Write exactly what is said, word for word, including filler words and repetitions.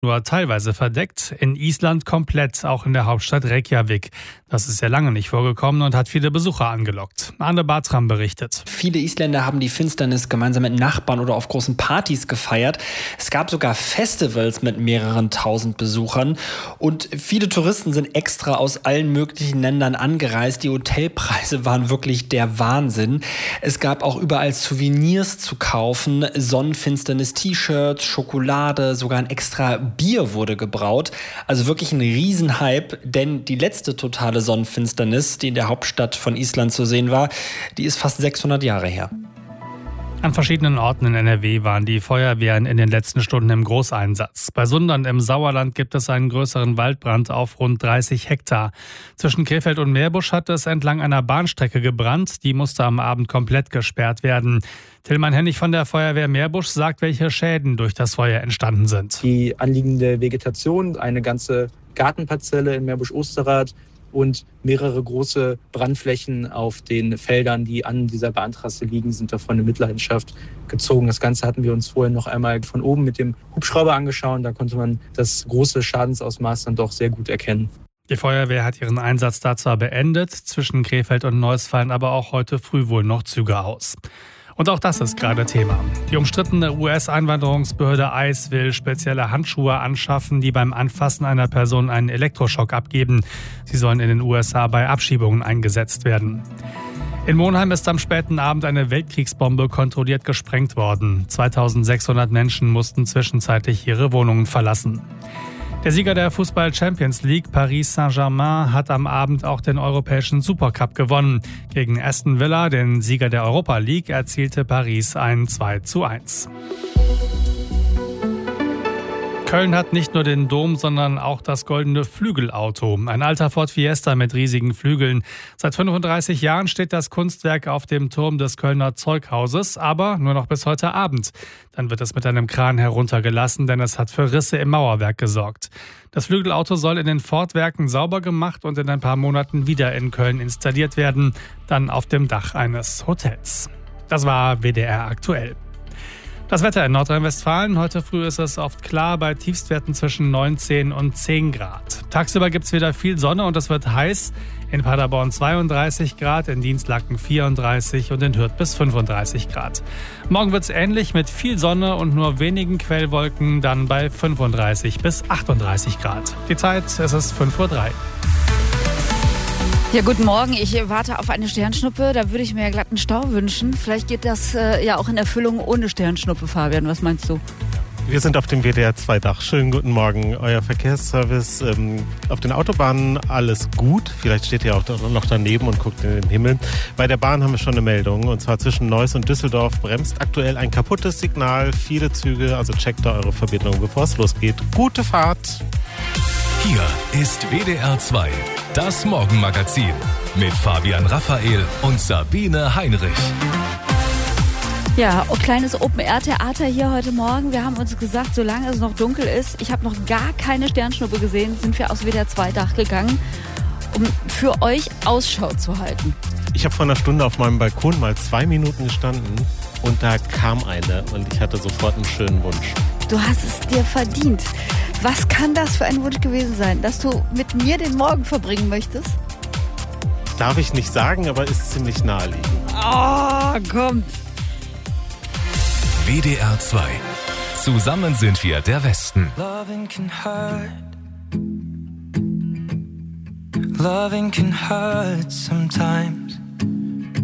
nur teilweise verdeckt, in Island komplett, auch in der Hauptstadt Reykjavik. Das ist ja lange nicht vorgekommen und hat viele Besucher angelockt. Arne Bartram berichtet. Viele Isländer haben die Finsternis gemeinsam mit Nachbarn oder auf großen Partys gefeiert. Es gab sogar Festivals mit mehreren tausend Besuchern. Und viele Touristen sind extra aus allen möglichen Ländern angereist. Die Hotelpreise waren wirklich der Wahnsinn. Es gab auch überall Souvenirs zu kaufen. Sonnenfinsternis-T-Shirts, Schokolade, sogar ein extra Bier wurde gebraut. Also wirklich ein Riesenhype, denn die letzte totale Sonnenfinsternis, die in der Hauptstadt von Island zu sehen war, die ist fast sechshundert Jahre her. An verschiedenen Orten in N R W waren die Feuerwehren in den letzten Stunden im Großeinsatz. Bei Sundern im Sauerland gibt es einen größeren Waldbrand auf rund dreißig Hektar. Zwischen Krefeld und Meerbusch hat es entlang einer Bahnstrecke gebrannt. Die musste am Abend komplett gesperrt werden. Tillmann Hennig von der Feuerwehr Meerbusch sagt, welche Schäden durch das Feuer entstanden sind. Die anliegende Vegetation, eine ganze Gartenparzelle in Meerbusch-Osterrad und mehrere große Brandflächen auf den Feldern, die an dieser Bahntrasse liegen, sind davon in Mitleidenschaft gezogen. Das Ganze hatten wir uns vorher noch einmal von oben mit dem Hubschrauber angeschaut. Da konnte man das große Schadensausmaß dann doch sehr gut erkennen. Die Feuerwehr hat ihren Einsatz da zwar beendet, zwischen Krefeld und Neuss fallen aber auch heute früh wohl noch Züge aus. Und auch das ist gerade Thema. Die umstrittene U S-Einwanderungsbehörde I C E will spezielle Handschuhe anschaffen, die beim Anfassen einer Person einen Elektroschock abgeben. Sie sollen in den U S A bei Abschiebungen eingesetzt werden. In Monheim ist am späten Abend eine Weltkriegsbombe kontrolliert gesprengt worden. zweitausendsechshundert Menschen mussten zwischenzeitlich ihre Wohnungen verlassen. Der Sieger der Fußball-Champions League, Paris Saint-Germain, hat am Abend auch den europäischen Supercup gewonnen. Gegen Aston Villa, den Sieger der Europa League, erzielte Paris ein zwei zu eins. Köln hat nicht nur den Dom, sondern auch das goldene Flügelauto. Ein alter Ford Fiesta mit riesigen Flügeln. Seit fünfunddreißig Jahren steht das Kunstwerk auf dem Turm des Kölner Zeughauses, aber nur noch bis heute Abend. Dann wird es mit einem Kran heruntergelassen, denn es hat für Risse im Mauerwerk gesorgt. Das Flügelauto soll in den Ford-Werken sauber gemacht und in ein paar Monaten wieder in Köln installiert werden, dann auf dem Dach eines Hotels. Das war W D R aktuell. Das Wetter in Nordrhein-Westfalen. Heute früh ist es oft klar bei Tiefstwerten zwischen neunzehn und zehn Grad. Tagsüber gibt es wieder viel Sonne und es wird heiß. In Paderborn zweiunddreißig Grad, in Dienstlaken vierunddreißig und in Hürth bis fünfunddreißig Grad. Morgen wird es ähnlich mit viel Sonne und nur wenigen Quellwolken, dann bei fünfunddreißig bis achtunddreißig Grad. Die Zeit, es ist fünf Uhr drei. Ja, guten Morgen. Ich warte auf eine Sternschnuppe. Da würde ich mir ja glatt einen Stau wünschen. Vielleicht geht das äh, ja auch in Erfüllung ohne Sternschnuppe, Fabian. Was meinst du? Wir sind auf dem W D R zwei Dach. Schönen guten Morgen. Euer Verkehrsservice. Ähm, auf den Autobahnen alles gut. Vielleicht steht ihr auch noch daneben und guckt in den Himmel. Bei der Bahn haben wir schon eine Meldung. Und zwar zwischen Neuss und Düsseldorf bremst aktuell ein kaputtes Signal. Viele Züge, also checkt da eure Verbindung, bevor es losgeht. Gute Fahrt! Hier ist W D R zwei, das Morgenmagazin mit Fabian Raphael und Sabine Heinrich. Ja, ein kleines Open-Air-Theater hier heute Morgen. Wir haben uns gesagt, solange es noch dunkel ist, ich habe noch gar keine Sternschnuppe gesehen, sind wir aus W D R zwei Dach gegangen, um für euch Ausschau zu halten. Ich habe vor einer Stunde auf meinem Balkon mal zwei Minuten gestanden und da kam eine und ich hatte sofort einen schönen Wunsch. Du hast es dir verdient. Was kann das für ein Wunsch gewesen sein, dass du mit mir den Morgen verbringen möchtest? Darf ich nicht sagen, aber ist ziemlich naheliegend. Oh, kommt. W D R zwei. Zusammen sind wir der Westen. Loving can hurt. Loving can hurt sometimes.